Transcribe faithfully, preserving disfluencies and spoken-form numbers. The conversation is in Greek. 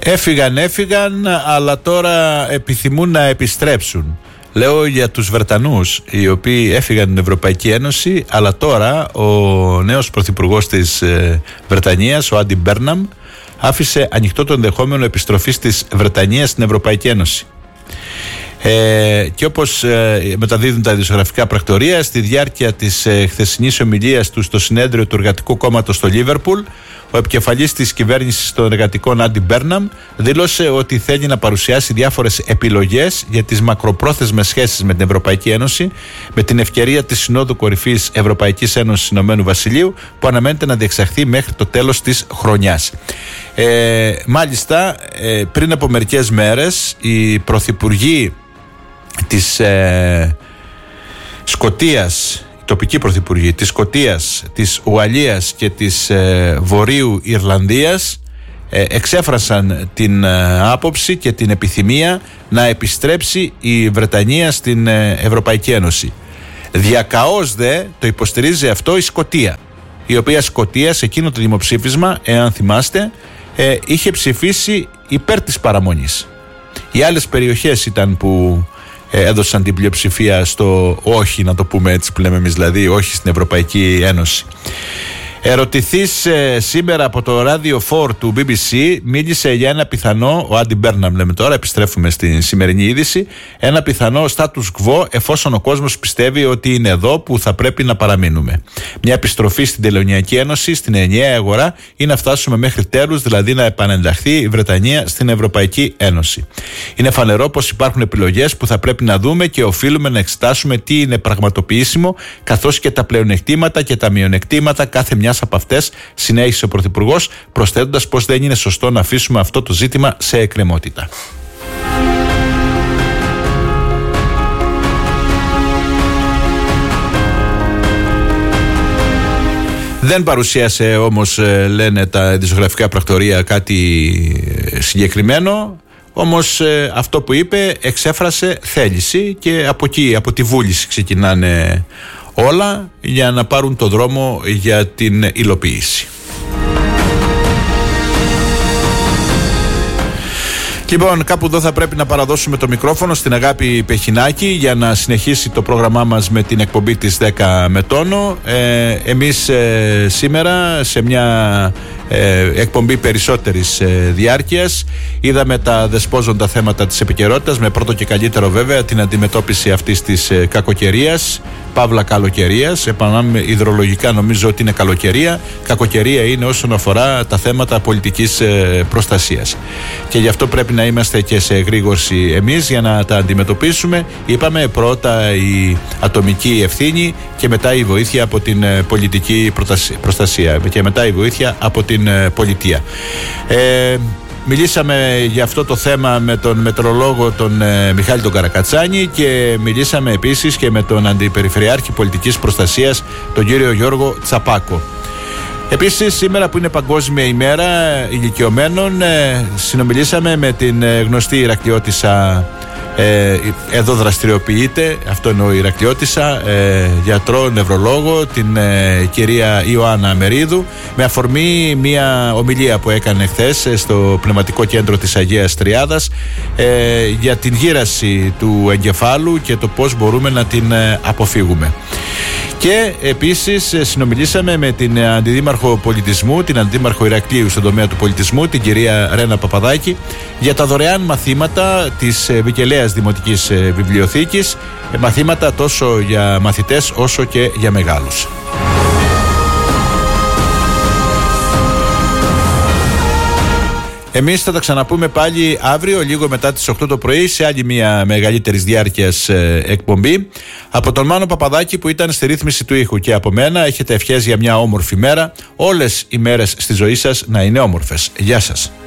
Έφυγαν, έφυγαν, αλλά τώρα επιθυμούν να επιστρέψουν. Λέω για τους Βρετανούς, οι οποίοι έφυγαν την Ευρωπαϊκή Ένωση, αλλά τώρα ο νέος πρωθυπουργός της Βρετανίας, ο Άντι Μπέρναμ, άφησε ανοιχτό το ενδεχόμενο επιστροφής της Βρετανίας στην Ευρωπαϊκή Ένωση. Ε, και όπως ε, μεταδίδουν τα ειδησιογραφικά πρακτορία, στη διάρκεια της ε, χθεσινής ομιλίας του στο συνέδριο του Εργατικού Κόμματος στο Λίβερπουλ, ο επικεφαλής της κυβέρνησης των εργατικών Άντι Μπέρναμ δήλωσε ότι θέλει να παρουσιάσει διάφορες επιλογές για τις μακροπρόθεσμες σχέσεις με την Ευρωπαϊκή Ένωση, με την ευκαιρία της Συνόδου Κορυφής Ευρωπαϊκής Ένωσης Ηνωμένου Βασιλείου, που αναμένεται να διεξαχθεί μέχρι το τέλος της χρονιάς. Ε, μάλιστα, ε, πριν από μερικές μέρες, οι πρωθυπουργοί της ε, Σκωτίας, τοπική πρωθυπουργοί της Σκωτίας, της Ουαλίας και της ε, Βορείου Ιρλανδίας ε, εξέφρασαν την ε, άποψη και την επιθυμία να επιστρέψει η Βρετανία στην ε, Ευρωπαϊκή Ένωση. Διακαώς δε το υποστηρίζει αυτό η Σκωτία, η οποία Σκωτία σε εκείνο το δημοψήφισμα, εάν θυμάστε, ε, είχε ψηφίσει υπέρ της παραμονής. Οι άλλες περιοχές ήταν που έδωσαν την πλειοψηφία στο όχι, να το πούμε έτσι που λέμε εμείς, δηλαδή όχι στην Ευρωπαϊκή Ένωση. Ερωτηθείς ε, σήμερα από το Radio φορ του μπι μπι σι, μίλησε για ένα πιθανό, ο Άντι Μπέρναμ λέμε τώρα, επιστρέφουμε στην σημερινή είδηση, ένα πιθανό status quo εφόσον ο κόσμος πιστεύει ότι είναι εδώ που θα πρέπει να παραμείνουμε. Μια επιστροφή στην Τελωνειακή Ένωση, στην ενιαία αγορά, ή να φτάσουμε μέχρι τέλους, δηλαδή να επανενταχθεί η Βρετανία στην Ευρωπαϊκή Ένωση. Είναι φανερό πως υπάρχουν επιλογές που θα πρέπει να δούμε και οφείλουμε να εξετάσουμε τι είναι πραγματοποιήσιμο, καθώς και τα πλεονεκτήματα και τα μειονεκτήματα κάθε μια από αυτές, συνέχισε ο Πρωθυπουργός, προσθέτοντας πως δεν είναι σωστό να αφήσουμε αυτό το ζήτημα σε εκκρεμότητα. Δεν παρουσίασε όμως, λένε τα ειδησιογραφικά πρακτορία, κάτι συγκεκριμένο. Όμως αυτό που είπε εξέφρασε θέληση και από εκεί, από τη βούληση ξεκινάνε όλα για να πάρουν το δρόμο για την υλοποίηση. Λοιπόν, κάπου εδώ θα πρέπει να παραδώσουμε το μικρόφωνο στην Αγάπη Πεχινάκη για να συνεχίσει το πρόγραμμά μας με την εκπομπή της δέκα με τόνο. Ε, εμείς ε, σήμερα σε μια ε, εκπομπή περισσότερης ε, διάρκειας είδαμε τα δεσπόζοντα θέματα της επικαιρότητας, με πρώτο και καλύτερο βέβαια την αντιμετώπιση αυτής της ε, κακοκαιρίας, παύλα καλοκαιρίας. Επαναλαμβάνω, υδρολογικά νομίζω ότι είναι καλοκαιρία. Κακοκαιρία είναι όσον αφορά τα θέματα πολιτικής ε, προστασίας. Και γι' αυτό πρέπει να είμαστε και σε εγρήγορση εμείς για να τα αντιμετωπίσουμε. Είπαμε πρώτα η ατομική ευθύνη και μετά η βοήθεια από την ε, πολιτική προστασία και μετά η βοήθεια από την ε, πολιτεία. Ε, Μιλήσαμε για αυτό το θέμα με τον μετεωρολόγο τον ε, Μιχάλη τον Καρακατσάνη και μιλήσαμε επίσης και με τον Αντιπεριφερειάρχη Πολιτικής Προστασίας τον κύριο Γιώργο Τσαπάκο. Επίσης σήμερα που είναι Παγκόσμια ημέρα ηλικιωμένων, ε, συνομιλήσαμε με την ε, γνωστή Ηρακλειώτισσα, ε, εδώ δραστηριοποιείται, αυτό εννοώ η Ηρακλειώτισσα, ε, γιατρό, νευρολόγο, την ε, κυρία Ιωάννα Μερίδου, με αφορμή μια ομιλία που έκανε χθες στο Πνευματικό Κέντρο της Αγίας Τριάδας ε, για την γύραση του εγκεφάλου και το πώς μπορούμε να την ε, αποφύγουμε. Και επίσης συνομιλήσαμε με την Αντιδήμαρχο Πολιτισμού, την Αντιδήμαρχο Ηρακλείου στον τομέα του πολιτισμού, την κυρία Ρένα Παπαδάκη, για τα δωρεάν μαθήματα της Βικελαίας Δημοτικής Βιβλιοθήκης, μαθήματα τόσο για μαθητές όσο και για μεγάλους. Εμείς θα τα ξαναπούμε πάλι αύριο λίγο μετά τις οκτώ το πρωί σε άλλη μια μεγαλύτερης διάρκειας ε, εκπομπή. Από τον Μάνο Παπαδάκη που ήταν στη ρύθμιση του ήχου και από μένα έχετε ευχές για μια όμορφη μέρα. Όλες οι μέρες στη ζωή σας να είναι όμορφες. Γεια σας.